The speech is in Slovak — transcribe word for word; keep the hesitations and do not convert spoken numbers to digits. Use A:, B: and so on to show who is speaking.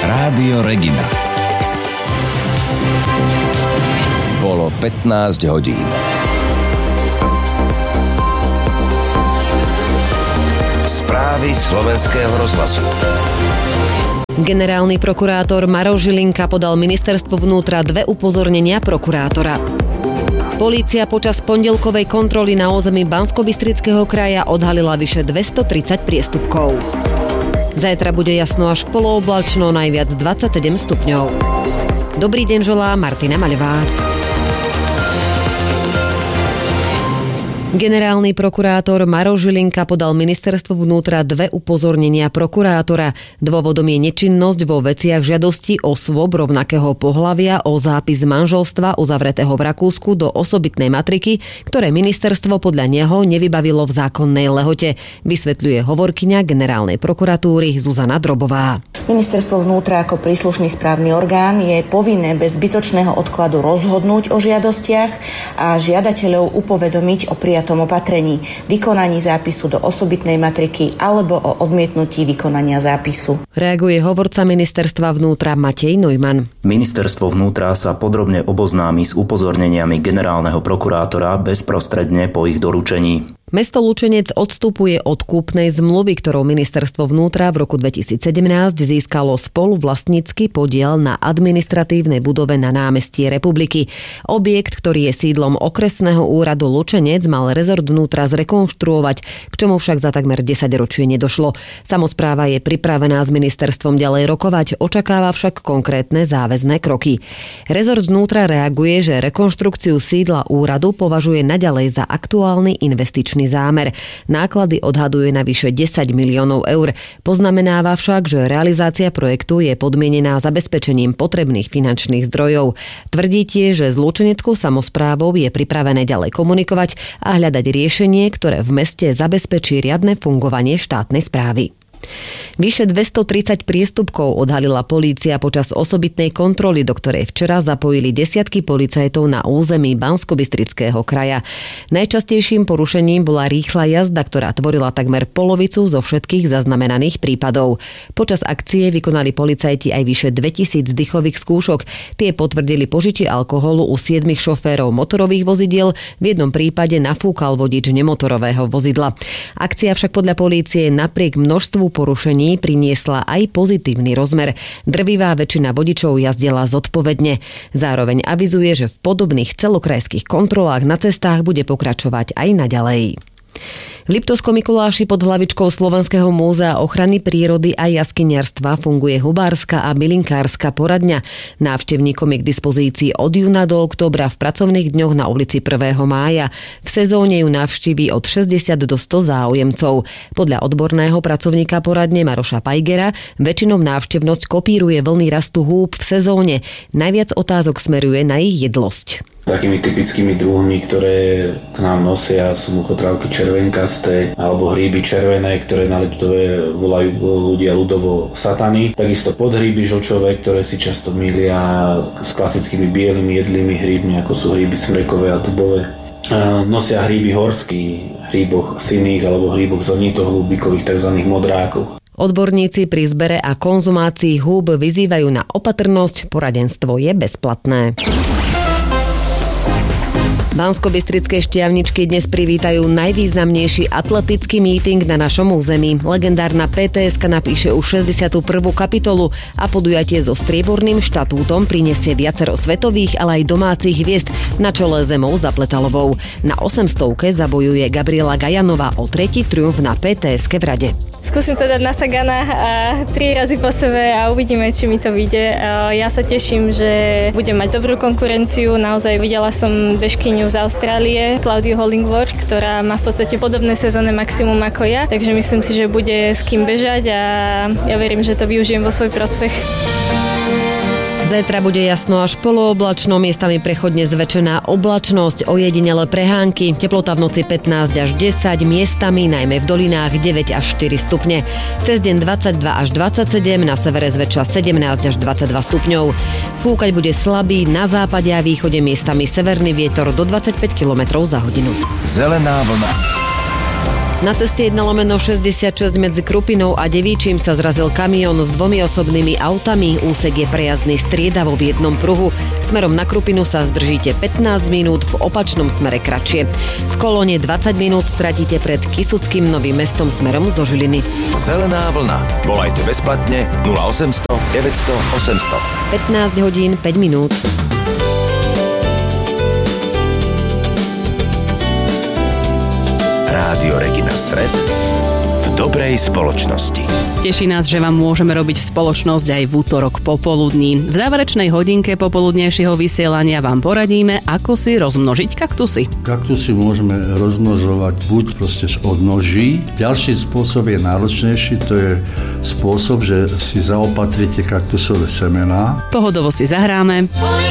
A: Rádio Regina. Bolo pätnásť hodín. Správy slovenského rozhlasu.
B: Generálny prokurátor Maroš Žilinka podal ministerstvu vnútra dve upozornenia prokurátora. Polícia počas pondelkovej kontroly na území Banskobystrického kraja odhalila vyše dvestotridsať priestupkov. Zajtra bude jasno až polooblačno, najviac dvadsaťsedem stupňov. Dobrý deň želá Martina Maľová. Generálny prokurátor Maroš Žilinka podal ministerstvu vnútra dve upozornenia prokurátora. Dôvodom je nečinnosť vo veciach žiadosti osôb rovnakého pohlavia o zápis manželstva uzavretého v Rakúsku do osobitnej matriky, ktoré ministerstvo podľa neho nevybavilo v zákonnej lehote, vysvetľuje hovorkyňa generálnej prokuratúry Zuzana Drobová.
C: Ministerstvo vnútra ako príslušný správny orgán je povinné bez zbytočného odkladu rozhodnúť o žiadostiach a žiadateľov upovedomiť o prijatom opatrení, vykonaní zápisu do osobitnej matriky alebo o odmietnutí vykonania zápisu.
B: Reaguje hovorca ministerstva vnútra Matej Neumann.
D: Ministerstvo vnútra sa podrobne oboznámi s upozorneniami generálneho prokurátora bezprostredne po ich doručení. Mesto Lučenec odstupuje od kúpnej zmluvy, ktorou ministerstvo vnútra v roku dvetisícsedemnásť získalo spoluvlastnícky podiel na administratívnej budove na námestí Republiky. Objekt, ktorý je sídlom okresného úradu Lučenec, mal rezort vnútra zrekonštruovať, k čomu však za takmer desaťročie nedošlo. Samospráva je pripravená s ministerstvom ďalej rokovať, očakáva však konkrétne záväzné kroky. Rezort vnútra reaguje, že rekonštrukciu sídla úradu považuje naďalej za aktuálny investičný zámer. Náklady odhaduje na vyše desať miliónov eur. Poznamenáva však, že realizácia projektu je podmienená zabezpečením potrebných finančných zdrojov. Tvrdí tiež, že s lučeneckou samosprávou je pripravené ďalej komunikovať a hľadať riešenie, ktoré v meste zabezpečí riadne fungovanie štátnej správy. Vyše dvestotridsať priestupkov odhalila polícia počas osobitnej kontroly, do ktorej včera zapojili desiatky policajtov na území Banskobystrického kraja. Najčastejším porušením bola rýchla jazda, ktorá tvorila takmer polovicu zo všetkých zaznamenaných prípadov. Počas akcie vykonali policajti aj vyše dvetisíc dýchových skúšok. Tie potvrdili požitie alkoholu u siedmich šoférov motorových vozidiel, v jednom prípade nafúkal vodič nemotorového vozidla. Akcia však podľa polície napriek množstvu porušení priniesla aj pozitívny rozmer. Drvivá väčšina vodičov jazdila zodpovedne. Zároveň avizuje, že v podobných celokrajských kontrolách na cestách bude pokračovať aj naďalej. V Liptovskom Mikuláši pod hlavičkou Slovenského múzea ochrany prírody a jaskyniarstva funguje hubárska a bylinkárska poradňa. Návštevníkom je k dispozícii od júna do októbra v pracovných dňoch na ulici prvého mája. V sezóne ju navštíví od šesťdesiat do sto záujemcov. Podľa odborného pracovníka poradne Maroša Pajgera väčšinou návštevnosť kopíruje vlny rastu húb v sezóne. Najviac otázok smeruje na ich jedlosť.
E: Takými typickými druhmi, ktoré k nám nosia, sú muchotrávky červenkasté alebo hríby červené, ktoré na Liptove volajú ľudia ľudovo satany. Takisto podhríby žlčové, ktoré si často mýlia s klasickými bielými jedlými hríbmi, ako sú hríby smrekové a dubové. Nosia hríby horský, hríboch sinných alebo hríboch zornitohlúbikových, tzv. Modrákov.
B: Odborníci pri zbere a konzumácii húb vyzývajú na opatrnosť, poradenstvo je bezplatné. Banskobystrické šťavničky dnes privítajú najvýznamnejší atletický meeting na našom území. Legendárna pé té eska napíše už šesťdesiatu prvú kapitolu a podujatie so strieborným štatútom prinesie viacero svetových, ale aj domácich hviezd na čele s Emou Zapletalovou. Na osemstovke zabojuje Gabriela Gajanová o tretí triumf na pé té eske v rade.
F: Skúsim to dať na Sagana a tri razy po sebe a uvidíme, či mi to vyjde. Ja sa teším, že budem mať dobrú konkurenciu. Naozaj videla som bežkyňu z Austrálie, Claudiu Hollingworth, ktorá má v podstate podobné sezónne maximum ako ja, takže myslím si, že bude s kým bežať a ja verím, že to využijem vo svoj prospech.
B: Zajtra bude jasno až polooblačno, miestami prechodne zväčšená oblačnosť, ojedinele prehánky, teplota v noci pätnásť až desať, miestami najmä v dolinách deväť až štyri stupne. Cez deň dvadsaťdva až dvadsaťsedem, na severe zväčša sedemnásť až dvadsaťdva stupňov. Fúkať bude slabý, na západe a východe miestami severný vietor do dvadsaťpäť kilometrov za hodinu.
A: Zelená vlna.
B: Na ceste jedna lomeno šesťdesiatšesť medzi Krupinou a Devíčim sa zrazil kamión s dvomi osobnými autami. Úsek je prejazdný striedavo v jednom pruhu. Smerom na Krupinu sa zdržíte pätnásť minút, v opačnom smere kratšie. V kolóne dvadsať minút stratíte pred Kysuckým Novým Mestom smerom zo Žiliny.
A: Zelená vlna. Volajte bezplatne nula osemsto deväťsto osemsto.
B: pätnásť hodín päť minút.
A: Rádio Regina Stred v dobrej spoločnosti.
G: Teší nás, že vám môžeme robiť spoločnosť aj v útorok popoludní. V záverečnej hodinke popoludnejšieho vysielania vám poradíme, ako si rozmnožiť kaktusy.
H: Kaktusy môžeme rozmnožovať buď proste z odnoží. Ďalší spôsob je náročnejší, to je spôsob, že si zaopatríte kaktusové semená.
G: Pohodovo si zahráme.